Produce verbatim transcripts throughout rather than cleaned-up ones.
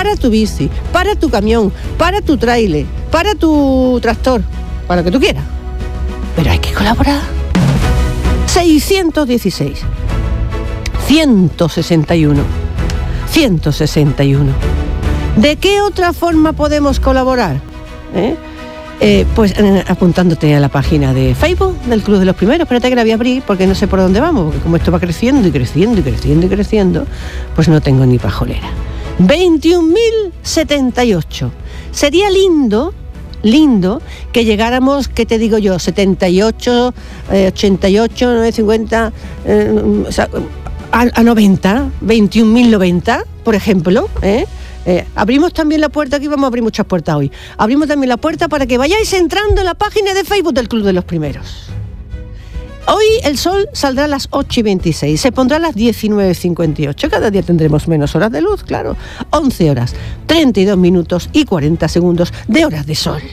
para tu bici, para tu camión, para tu tráiler, para tu tractor, para lo que tú quieras. Pero hay que colaborar. seiscientos dieciséis, ciento sesenta y uno, ciento sesenta y uno. ¿De qué otra forma podemos colaborar? ¿Eh? Eh, pues eh, apuntándote a la página de Facebook del Club de los Primeros. Espérate que la voy a abrir porque no sé por dónde vamos, porque como esto va creciendo y creciendo y creciendo y creciendo, pues no tengo ni pajolera. veintiún mil setenta y ocho. Sería lindo, lindo que llegáramos, ¿qué te digo yo? setenta y ocho, eh, ochenta y ocho, novecientos cincuenta, eh, o sea, a, a noventa, veintiún mil noventa, por ejemplo, ¿eh? Eh, abrimos también la puerta, aquí vamos a abrir muchas puertas hoy. Abrimos también la puerta para que vayáis entrando en la página de Facebook del Club de los Primeros. Hoy el sol saldrá a las ocho y veintiséis, se pondrá a las diecinueve cincuenta y ocho. Cada día tendremos menos horas de luz, claro. once horas, treinta y dos minutos y cuarenta segundos de horas de sol.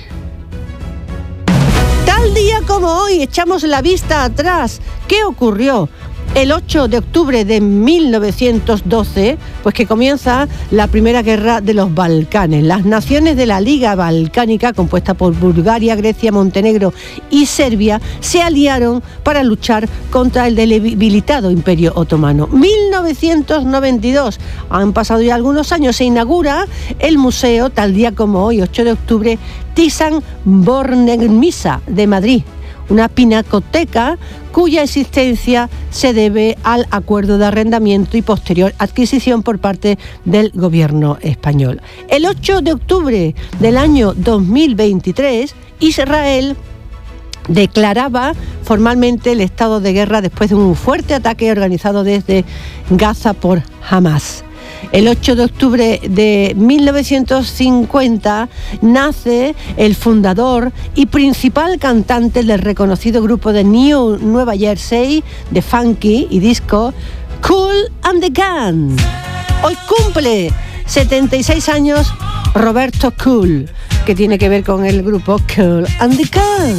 Tal día como hoy, echamos la vista atrás. ¿Qué ocurrió? El ocho de octubre de mil novecientos doce, pues que comienza la primera guerra de los Balcanes. Las naciones de la Liga Balcánica, compuesta por Bulgaria, Grecia, Montenegro y Serbia, se aliaron para luchar contra el debilitado Imperio Otomano. mil novecientos noventa y dos, han pasado ya algunos años, se inaugura el museo, tal día como hoy, ocho de octubre, Thyssen-Bornemisza de Madrid. Una pinacoteca cuya existencia se debe al acuerdo de arrendamiento y posterior adquisición por parte del gobierno español. El ocho de octubre del año dos mil veintitrés, Israel declaraba formalmente el estado de guerra después de un fuerte ataque organizado desde Gaza por Hamas. El ocho de octubre de mil novecientos cincuenta nace el fundador y principal cantante del reconocido grupo de New Nueva Jersey de funky y disco, Kool and the Gang. Hoy cumple setenta y seis años Roberto Kool, que tiene que ver con el grupo Kool and the Gang.